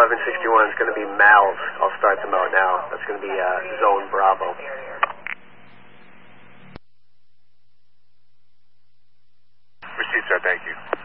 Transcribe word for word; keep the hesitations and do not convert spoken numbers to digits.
eleven sixty-one is going to be Mal's. I'll start them out now. That's going to be uh, Zone Bravo. Received, sir. Thank you.